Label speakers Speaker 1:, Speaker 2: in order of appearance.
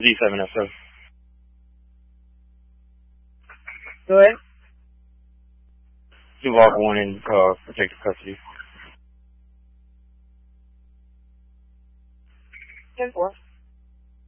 Speaker 1: D7SO.
Speaker 2: Go ahead.
Speaker 1: Duval 1 in protective custody.
Speaker 2: 10-4.